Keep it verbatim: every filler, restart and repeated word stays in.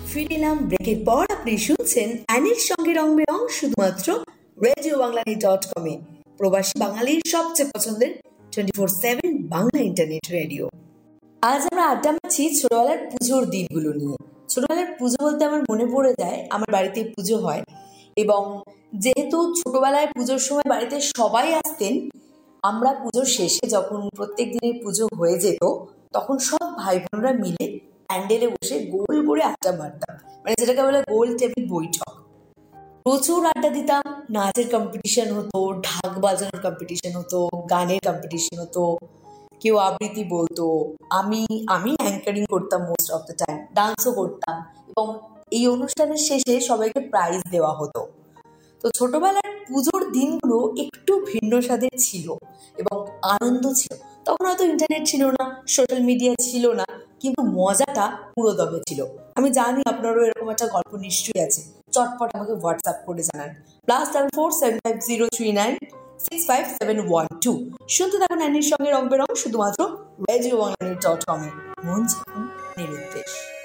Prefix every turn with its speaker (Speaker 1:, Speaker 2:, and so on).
Speaker 1: ফিরে এলাম ব্রেকের পর। আপনি শুনছেন অ্যানির সঙ্গে রং বেরং শুধুমাত্র রেডিও বাংলানি ডট কমে, প্রবাসী বাঙালির সবচেয়ে পছন্দের twenty four seven Bangla internet radio. আজ আমরা আড্ডা মারছি ছোটবেলার পুজোর দিনগুলো নিয়ে। ছোটবেলার পুজো বলতে আমার মনে পড়ে যায় আমার বাড়িতে পুজো হয়, এবং যেহেতু ছোটবেলায় পুজোর সময় বাড়িতে সবাই আসতেন, আমরা পুজোর শেষে যখন প্রত্যেক দিনের পুজো হয়ে যেত তখন সব ভাই বোনরা মিলে প্যান্ডেলে বসে গোল করে আড্ডা মারতাম, মানে যেটাকে বলে গোল টেবিল বৈঠক। প্রচুর আড্ডা দিতাম, নাচের কম্পিটিশন হতো, ঢাক বাজানোর কম্পিটিশন হতো, গানের কম্পিটিশন হতো, কেউ আবৃত্তি বলতো, আমি আমি অ্যাঙ্কারিং করতাম মোস্ট অফ দ্য টাইম, ডান্সও করতাম, এবং এই অনুষ্ঠানের শেষে সবাইকে প্রাইজ দেওয়া হতো। তো ছোটবেলার পুজোর দিনগুলো একটু ভিন্ন স্বাদের ছিল এবং আনন্দ ছিল। তখন হয়তো ইন্টারনেট ছিল না, সোশ্যাল মিডিয়া ছিল না, কিন্তু মজাটা পুরো দমে ছিল। আমি জানি আপনারও এরকম একটা গল্প নিশ্চয়ই আছে। চটপট আমাকে হোয়াটসঅ্যাপ করে জানান, plus double four seven five zero three nine six five seven one two. শুনতে থাকুন অ্যানির সঙ্গে রং বেরং শুধুমাত্র রেডিও বাংলানি ডট কমে। মন যখন নিরুদ্দেশ।